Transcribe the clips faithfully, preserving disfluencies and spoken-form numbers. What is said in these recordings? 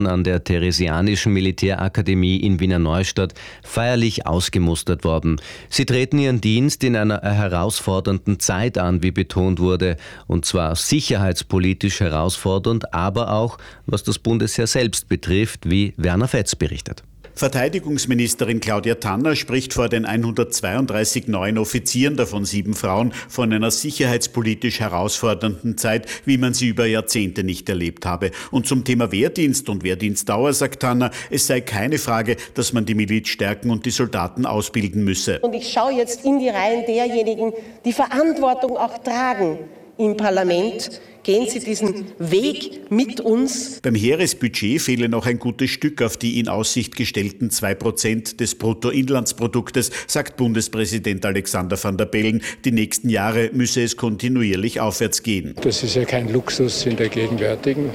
an der Theresianischen Militärakademie in Wiener Neustadt feierlich ausgemustert worden. Sie treten ihren Dienst in einer herausfordernden Zeit an, wie betont wurde, und zwar sicherheitspolitisch herausfordernd, aber auch, was das Bundesheer selbst betrifft, wie Werner Fetz berichtet. Verteidigungsministerin Claudia Tanner spricht vor den hundertzweiunddreißig neuen Offizieren, davon sieben Frauen, von einer sicherheitspolitisch herausfordernden Zeit, wie man sie über Jahrzehnte nicht erlebt habe. Und zum Thema Wehrdienst und Wehrdienstdauer sagt Tanner, es sei keine Frage, dass man die Miliz stärken und die Soldaten ausbilden müsse. Und ich schaue jetzt in die Reihen derjenigen, die Verantwortung auch tragen im Parlament. Gehen Sie diesen Weg mit uns. Beim Heeresbudget fehle noch ein gutes Stück auf die in Aussicht gestellten zwei Prozent des Bruttoinlandsproduktes, sagt Bundespräsident Alexander Van der Bellen. Die nächsten Jahre müsse es kontinuierlich aufwärts gehen. Das ist ja kein Luxus in der gegenwärtigen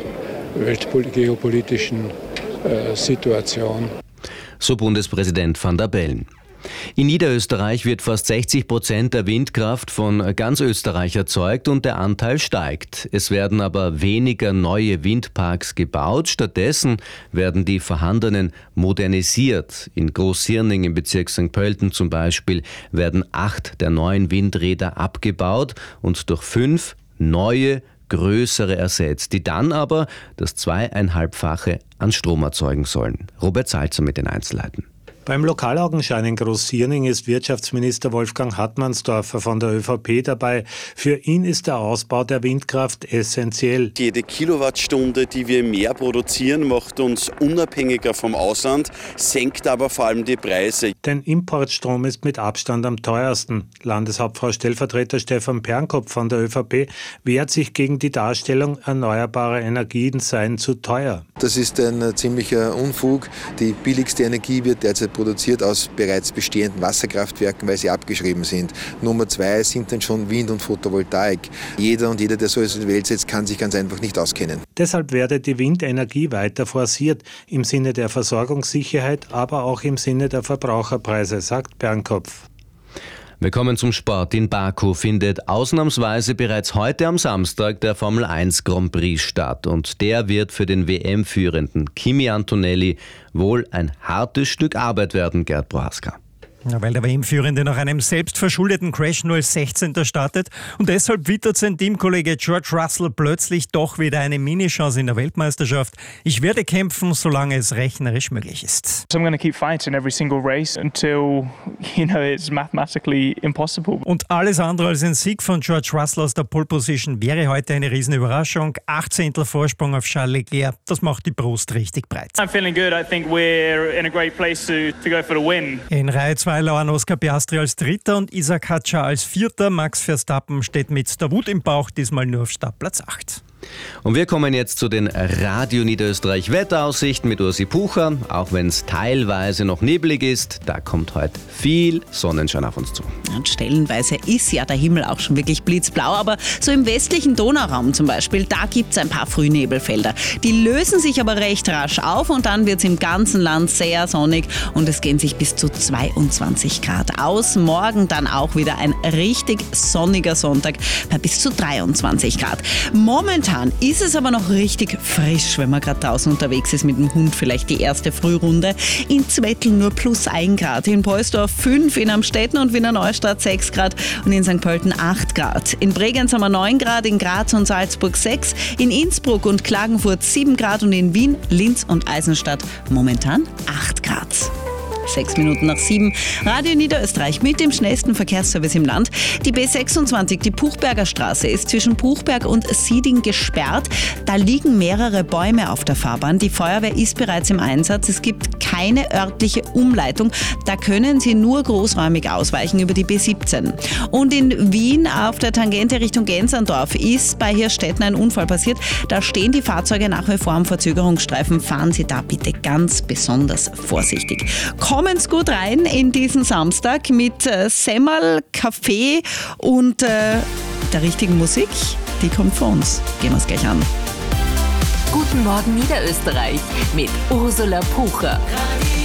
weltgeopolitischen äh, Situation. So Bundespräsident Van der Bellen. In Niederösterreich wird fast sechzig Prozent der Windkraft von ganz Österreich erzeugt und der Anteil steigt. Es werden aber weniger neue Windparks gebaut. Stattdessen werden die vorhandenen modernisiert. In Großhirning im Bezirk Sankt Pölten zum Beispiel werden acht der neuen Windräder abgebaut und durch fünf neue, größere ersetzt, die dann aber das zweieinhalbfache an Strom erzeugen sollen. Robert Salzer mit den Einzelheiten. Beim Lokalaugenschein in Großhirning ist Wirtschaftsminister Wolfgang Hartmannsdorfer von der ÖVP dabei. Für ihn ist der Ausbau der Windkraft essentiell. Jede Kilowattstunde, die wir mehr produzieren, macht uns unabhängiger vom Ausland, senkt aber vor allem die Preise. Denn Importstrom ist mit Abstand am teuersten. Landeshauptfrau Stellvertreter Stefan Pernkopf von der ÖVP wehrt sich gegen die Darstellung, erneuerbare Energien seien zu teuer. Das ist ein ziemlicher Unfug. Die billigste Energie wird derzeit produziert aus bereits bestehenden Wasserkraftwerken, weil sie abgeschrieben sind. Nummer zwei sind dann schon Wind und Photovoltaik. Jeder und jeder, der so in die Welt setzt, kann sich ganz einfach nicht auskennen. Deshalb werde die Windenergie weiter forciert, im Sinne der Versorgungssicherheit, aber auch im Sinne der Verbraucherpreise, sagt Pernkopf. Wir kommen zum Sport. In Baku findet ausnahmsweise bereits heute am Samstag der Formel eins Grand Prix statt. Und der wird für den W M-Führenden Kimi Antonelli wohl ein hartes Stück Arbeit werden, Gerd Prohaska. Ja, weil der W M-Führende nach einem selbstverschuldeten Crash nur als sechzehnter startet und deshalb wittert sein Teamkollege George Russell plötzlich doch wieder eine Mini-Chance in der Weltmeisterschaft. Ich werde kämpfen, solange es rechnerisch möglich ist. So I'm going to keep fighting every single race until, you know, it's mathematically impossible. Und alles andere als ein Sieg von George Russell aus der Pole Position wäre heute eine Riesenüberraschung. achtzehntel Vorsprung auf Charles Leclerc, das macht die Brust richtig breit. I'm feeling good. I think we're in a great place to, to go for the win. In Reihe zwei lauern Oscar Piastri als Dritter und Isaac Hadjar als Vierter. Max Verstappen steht mit der Wut im Bauch diesmal nur auf Startplatz acht. Und wir kommen jetzt zu den Radio Niederösterreich Wetteraussichten mit Ursi Pucher. Auch wenn es teilweise noch neblig ist, da kommt heute viel Sonnenschein auf uns zu. Und stellenweise ist ja der Himmel auch schon wirklich blitzblau, aber so im westlichen Donauraum zum Beispiel, da gibt es ein paar Frühnebelfelder. Die lösen sich aber recht rasch auf und dann wird es im ganzen Land sehr sonnig und es gehen sich bis zu zweiundzwanzig Grad aus. Morgen dann auch wieder ein richtig sonniger Sonntag bei bis zu dreiundzwanzig Grad. Momentan ist es aber noch richtig frisch, wenn man gerade draußen unterwegs ist mit dem Hund, vielleicht die erste Frührunde. In Zwettl nur plus ein Grad, in Pollsdorf fünf, in Amstetten und Wiener Neustadt sechs Grad und in Sankt Pölten acht Grad. In Bregenz haben wir neun Grad, in Graz und Salzburg sechs, in Innsbruck und Klagenfurt sieben Grad und in Wien, Linz und Eisenstadt momentan acht Grad. Sechs Minuten nach sieben. Radio Niederösterreich mit dem schnellsten Verkehrsservice im Land. Die B sechsundzwanzig, die Puchberger Straße, ist zwischen Puchberg und Sieding gesperrt. Da liegen mehrere Bäume auf der Fahrbahn. Die Feuerwehr ist bereits im Einsatz. Es gibt keine örtliche Umleitung. Da können Sie nur großräumig ausweichen über die B siebzehn. Und in Wien auf der Tangente Richtung Gensandorf ist bei Hirstetten ein Unfall passiert. Da stehen die Fahrzeuge nach wie vor am Verzögerungsstreifen. Fahren Sie da bitte ganz besonders vorsichtig. Kommen Sie gut rein in diesen Samstag mit äh, Semmel, Kaffee und äh, der richtigen Musik. Die kommt von uns. Gehen wir es gleich an. Guten Morgen Niederösterreich mit Ursula Pucher.